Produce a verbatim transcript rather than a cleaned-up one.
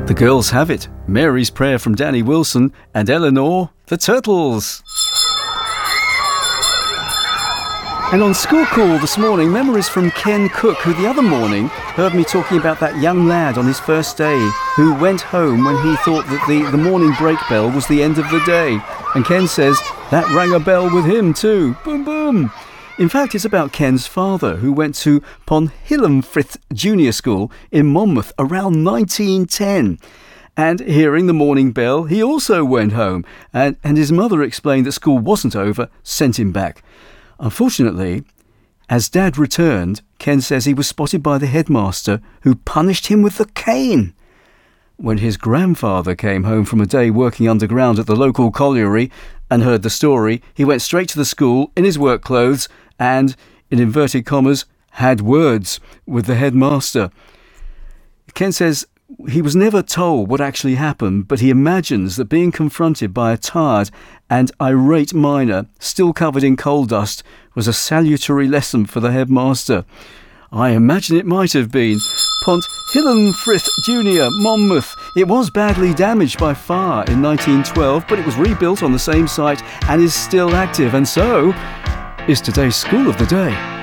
The girls have it. Mary's Prayer from Danny Wilson and Eleanor, the Turtles. And on School Call this morning, memories from Ken Cook, who the other morning heard me talking about that young lad on his first day who went home when he thought that the, the morning break bell was the end of the day. And Ken says that rang a bell with him too. Boom, boom. In fact, it's about Ken's father, who went to Ponhillenfrith Junior School in Monmouth around nineteen ten. And hearing the morning bell, he also went home. And, and his mother explained that school wasn't over, sent him back. Unfortunately, as Dad returned, Ken says he was spotted by the headmaster, who punished him with the cane. When his grandfather came home from a day working underground at the local colliery and heard the story, he went straight to the school in his work clothes and, in inverted commas, had words with the headmaster. Ken says he was never told what actually happened, but he imagines that being confronted by a tired and irate miner, still covered in coal dust, was a salutary lesson for the headmaster. I imagine it might have been. Ponhillenfrith Junior, Monmouth. It was badly damaged by fire in nineteen twelve, but it was rebuilt on the same site and is still active, and so is today's School of the Day.